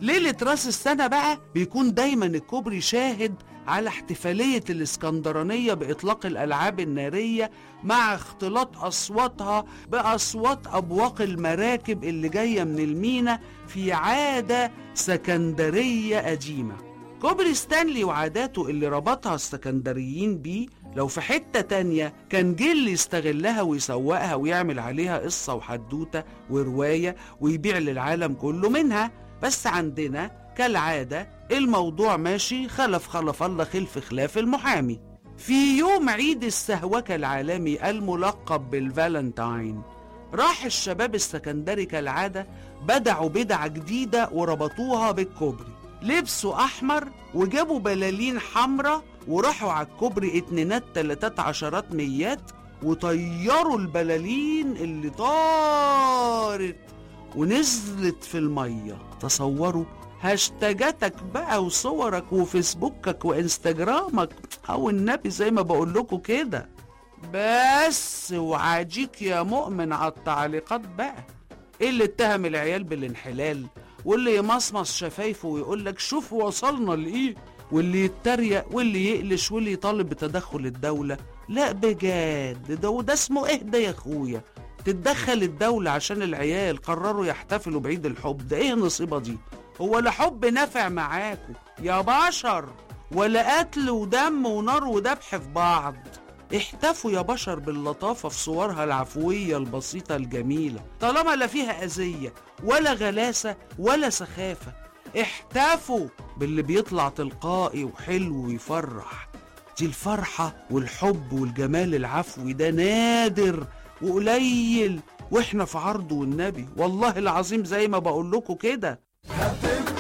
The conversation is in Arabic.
ليلة راس السنة بقى بيكون دايما الكوبري شاهد على احتفالية الإسكندرانية بإطلاق الألعاب النارية مع اختلاط أصواتها بأصوات أبواق المراكب اللي جاية من المينا في عادة سكندرية قديمة. كوبري ستانلي وعاداته اللي ربطها السكندريين بيه لو في حتة تانية كان جيل يستغلها ويسوقها ويعمل عليها قصة وحدوتة ورواية ويبيع للعالم كله منها. بس عندنا كالعادة الموضوع ماشي خلف الله خلف خلاف المحامي. في يوم عيد السهوكة العالمي الملقب بالفالنتاين راح الشباب السكندري كالعادة بدعوا بدعة جديدة وربطوها بالكوبري، لبسوا أحمر وجابوا بلالين حمرة وراحوا على الكوبري 2 3 عشرات ميات وطيروا البلالين اللي طارت ونزلت في المية. تصوروا هاشتاجاتك بقى وصورك وفيسبوكك وانستجرامك او النبي زي ما بقول لكم كده. بس وعاجيك يا مؤمن على التعليقات بقى، اللي اتهم العيال بالانحلال واللي يمصمص شفايفه ويقول لك شوف وصلنا لايه، واللي يتريق واللي يقلش واللي يطالب بتدخل الدولة. لا بجد ده اسمه اهدى يا اخويا، تتدخل الدولة عشان العيال قرروا يحتفلوا بعيد الحب؟ ده ايه النصيبة دي؟ هو لا حب نافع معاكم يا بشر ولا قتل ودم ونار وذبح في بعض. احتفوا يا بشر باللطافة في صورها العفوية البسيطة الجميلة طالما لا فيها أذية ولا غلاسة ولا سخافة. احتفوا باللي بيطلع تلقائي وحلو ويفرح. دي الفرحة والحب والجمال العفوي ده نادر وقليل، واحنا في عرضه والنبي والله العظيم زي ما بقول لكم كده.